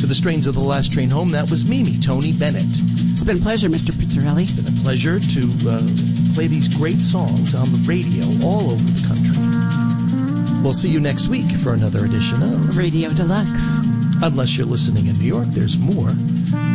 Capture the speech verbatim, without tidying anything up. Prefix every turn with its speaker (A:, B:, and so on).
A: To the strains of The Last Train Home, that was Mimi, Tony Bennett.
B: It's been a pleasure, Mister Pizzarelli.
A: It's been a pleasure to uh, play these great songs on the radio all over the country. We'll see you next week for another edition of
B: Radio Deluxe.
A: Unless you're listening in New York, there's more